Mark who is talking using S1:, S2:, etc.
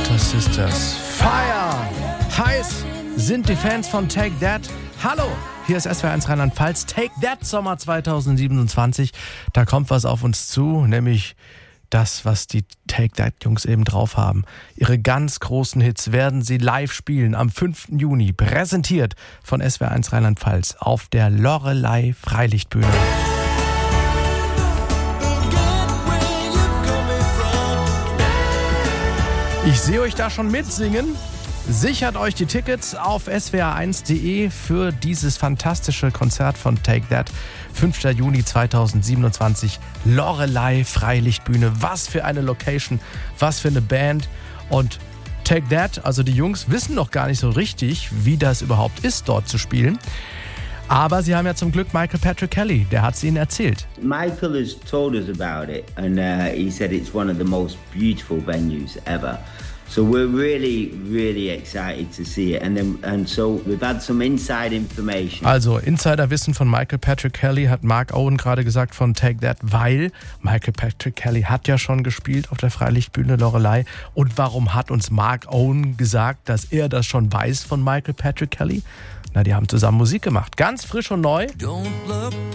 S1: Sisters. Fire! Heiß sind die Fans von Take That. Hallo, hier ist SWR1 Rheinland-Pfalz. Take That Sommer 2027. Da kommt was auf uns zu, nämlich das, was die Take That-Jungs eben drauf haben. Ihre ganz großen Hits werden sie live spielen am 5. Juni. Präsentiert von SWR1 Rheinland-Pfalz auf der Loreley Freilichtbühne. Ich sehe euch da schon mitsingen. Sichert euch die Tickets auf swr1.de für dieses fantastische Konzert von Take That. 5. Juni 2027, Loreley Freilichtbühne. Was für eine Location, was für eine Band. Und Take That, also die Jungs, wissen noch gar nicht so richtig, wie das überhaupt ist, dort zu spielen. Aber sie haben ja zum Glück Michael Patrick Kelly, der hat es ihnen erzählt.
S2: Michael has told us about it and he said it's one of the most beautiful venues ever. So we're really, really excited to see it. And so we've had some inside information.
S1: Also Insiderwissen von Michael Patrick Kelly hat Mark Owen gerade gesagt von Take That, weil Michael Patrick Kelly hat ja schon gespielt auf der Freilichtbühne Loreley. Und warum hat uns Mark Owen gesagt, dass er das schon weiß von Michael Patrick Kelly? Na, die haben zusammen Musik gemacht. Ganz frisch und neu.